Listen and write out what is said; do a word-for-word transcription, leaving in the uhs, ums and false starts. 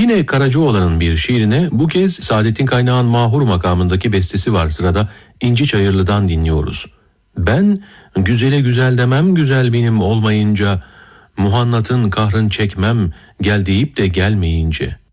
Yine Karacaoğlan'ın bir şiirine bu kez Saadettin Kaynağ'ın Mahur makamındaki bestesi var sırada. İnci Çayırlı'dan dinliyoruz. Ben güzele güzel demem, güzel benim olmayınca, muhannatın kahrın çekmem, gel deyip de gelmeyince.